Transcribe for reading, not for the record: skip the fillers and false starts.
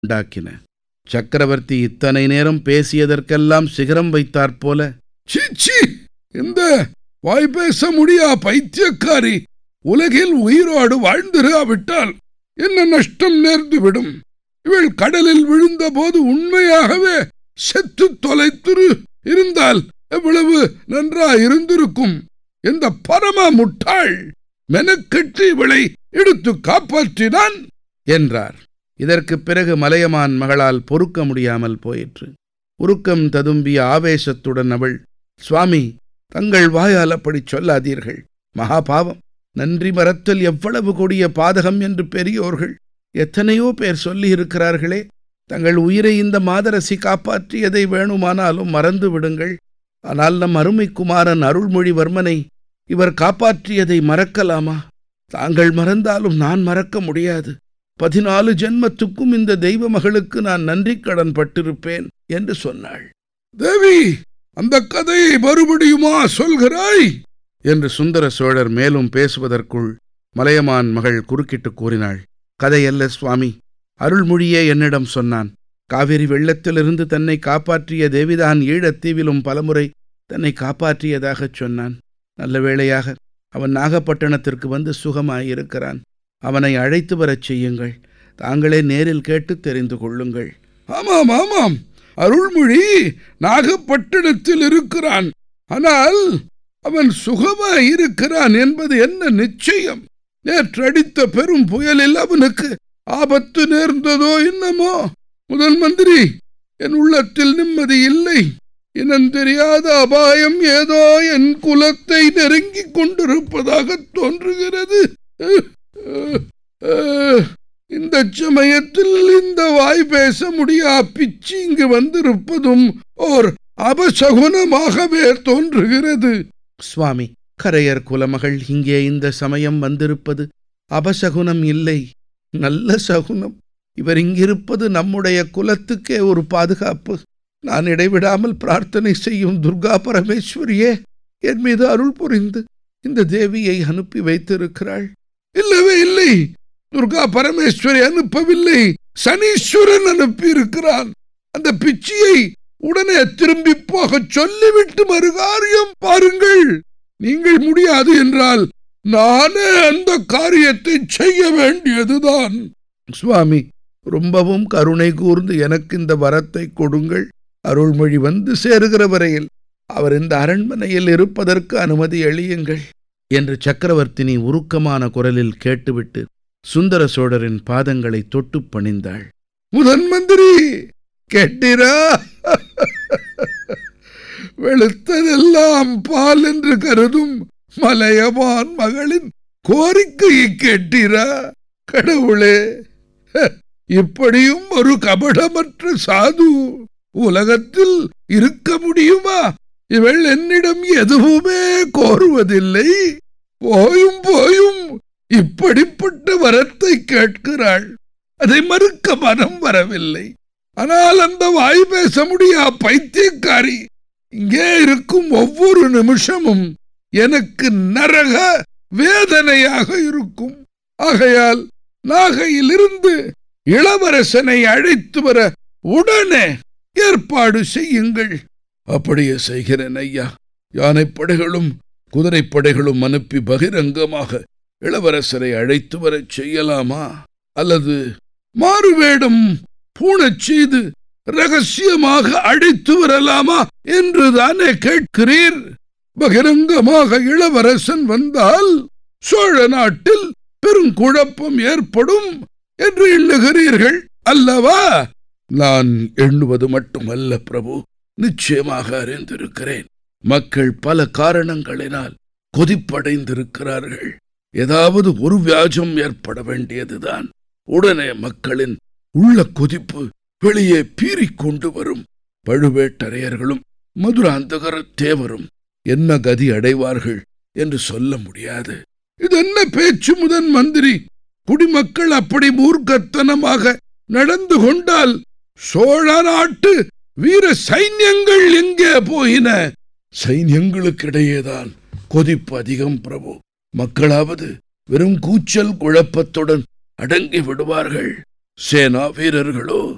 உண்டாக்கின. சக்கரவர்த்தி இத்தனை நேரம் பேசியதற்கெல்லாம் சிகரம் வைத்தாற்போல, சீச்சி, இந்த வாய் பேச முடியா பைத்தியக்காரி உலகில் உயிரோடு வாழ்ந்திராவிட்டால் என்ன நஷ்டம் நேர்ந்துவிடும்? இவள் கடலில் விழுந்த போது உண்மையாகவே செத்து தொலைத்திரு இருந்தால் எவ்வளவு நன்றாயிருந்திருக்கும். எந்த பரம முட்டாள் மெனக்கெட்டு இவளை எடுத்து காப்பாற்றினான் என்றார். இதற்குப் பிறகு மலையமான் மகளால் பொறுக்க முடியாமல் போயிற்று. உருக்கம் ததும்பிய ஆவேசத்துடன் அவள், சுவாமி, தங்கள் வாயால் அப்படி சொல்லாதீர்கள். மகாபாவம். நன்றி மறத்தல் எவ்வளவு கொடிய பாதகம் என்று பெரியோர்கள் எத்தனையோ பேர் சொல்லியிருக்கிறார்களே. தங்கள் உயிரை இந்த மாதரசி காப்பாற்றியதை வேணுமானாலும் மறந்து விடுங்கள். ஆனால் நம் அருமை குமாரன் அருள்மொழிவர்மனை இவர் காப்பாற்றியதை மறக்கலாமா? தாங்கள் மறந்தாலும் நான் மறக்க முடியாது. 14 ஜென்மத்துக்கும் இந்த தெய்வ மகளுக்கு நான் நன்றி கடன் பட்டிருப்பேன் என்று சொன்னாள். தேவி, அந்த கதையை மறுபடியுமா சொல்கிறாய் என்று சுந்தர சோழர் மேலும் பேசுவதற்குள் மலையமான் மகள் குறுக்கிட்டு கூறினாள். கதையல்ல சுவாமி, அருள்மொழியே என்னிடம் சொன்னான். காவிரி வெள்ளத்திலிருந்து தன்னை காப்பாற்றிய தேவிதான் ஈழத்தீவிலும் பலமுறை தன்னை காப்பாற்றியதாகச் சொன்னான். நல்ல வேளையாக அவன் நாகப்பட்டினத்திற்கு வந்து சுகமாயிருக்கிறான். அவனை அழைத்து வரச் செய்யுங்கள். தாங்களே நேரில் கேட்டு தெரிந்து கொள்ளுங்கள். ஆமாம் ஆமாம், அருள்மொழி நாகப்பட்டினத்தில் இருக்கிறான். ஆனால் அவன் சுகமாயிருக்கிறான் என்பது என்ன நிச்சயம்? நேற்று அடித்த பெரும் புயலில் அவனுக்கு ஆபத்து நேர்ந்ததோ என்னமோ? முதன் மந்திரி, என் உள்ளத்தில் நிம்மதி இல்லை. இனந்தெரியாத அபாயம் ஏதோ என் குலத்தை நெருங்கிக் கொண்டிருப்பதாக தோன்றுகிறது. இந்த சமயத்தில் இந்த வாய் பேச முடியா பிச்சு இங்கு வந்திருப்பதும் ஓர் அபசகுனமாகவே தோன்றுகிறது. சுவாமி, கரையர் குலமகள் இங்கே இந்த சமயம் வந்திருப்பது அபசகுனம் இல்லை, நல்ல சகுனம். இவர் இங்கிருப்பது நம்முடைய குலத்துக்கே ஒரு பாதுகாப்பு. நான் இடைவிடாமல் பிரார்த்தனை செய்யும் துர்கா பரமேஸ்வரியே என் மீது அருள் புரிந்து இந்த தேவியை அனுப்பி வைத்திருக்கிறாள். இல்லவே இல்லை, துர்கா பரமேஸ்வரி அனுப்பவில்லை, சனீஸ்வரன் அனுப்பியிருக்கிறான். அந்த பிச்சியை உடனே திரும்பி போக சொல்லிவிட்டு மறுகாரியம் பாருங்கள். நீங்கள் முடியாது என்றால் நானே அந்த காரியத்தை செய்ய வேண்டியதுதான். சுவாமி, ரொம்பவும் கருணை கூர்ந்து எனக்கு இந்த வரத்தை கொடுங்கள். அருள்மொழி வந்து சேருகிற வரையில் அவர் இந்த அரண்மனையில் இருப்பதற்கு அனுமதி அளியுங்கள் என்று சக்கரவர்த்தினி உருக்கமான குரலில் கேட்டுவிட்டு சுந்தர சோழரின் பாதங்களை தொட்டு பணிந்தாள். முதன் மந்திரி, கேட்டீரா? வெளுத்ததெல்லாம் பால் என்று கருதும் மலையமான் மகளின் கோரிக்கையை கேட்டீரா? கடவுளே, இப்படியும் ஒரு கபடமற்ற சாது உலகத்தில் இருக்க முடியுமா? இவள் என்னிடம் எதுவுமே கோருவதில்லை, போயும் போயும் இப்படிப்பட்ட வரத்தை கேட்கிறாள். அதை மறுக்க மனம் வரவில்லை. ஆனால் அந்த வாய் பேச முடியா பைத்தியக்காரி இங்கே இருக்கும் ஒவ்வொரு நிமிஷமும் எனக்கு நரக வேதனையாக இருக்கும். ஆகையால் நாகையிலிருந்து இளவரசனை அழைத்து வர உடனே ஏற்பாடு செய்யுங்கள். அப்படியே செய்கிறேன் ஐயா. யானைப்படைகளும் குதிரைப்படைகளும் அனுப்பி பகிரங்கமாக இளவரசரை அழைத்து வரச் செய்யலாமா? அல்லது மாறுவேடம் பூணச் செய்து ரகசியமாக அழைத்து வரலாமா என்றுதானே கேட்கிறீர்? பகிரங்கமாக இளவரசன் வந்தால் சோழ நாட்டில் பெருங்குழப்பம் ஏற்படும் என்று எண்ணுகிறீர்கள் அல்லவா? நான் எண்ணுவது மட்டுமல்ல பிரபு, நிச்சயமாக அறிந்திருக்கிறேன். மக்கள் பல காரணங்களினால் கொதிப்படைந்திருக்கிறார்கள். ஏதாவது ஒரு வியாஜம் ஏற்பட வேண்டியதுதான். உடனே மக்களின் உள்ள கொதிப்பு வெளியே பீறிக்கொண்டு வரும். பழுவேட்டரையர்களும் மதுராந்தகர தேவரும் என்ன கதி அடைவார்கள் என்று சொல்ல முடியாது. இது என்ன பேச்சு முதன் மந்திரி? குடிமக்கள் அப்படி மூர்க்கத்தனமாக நடந்து கொண்டால் சோழ நாட்டு வீர சைன்யங்கள் எங்கே போயின? சைன்யங்களுக்கிடையேதான் கொதிப்பு அதிகம் பிரபு. மக்களாவது வெறும் கூச்சல் குழப்பத்துடன் அடங்கி விடுவார்கள். சேனா வீரர்களோ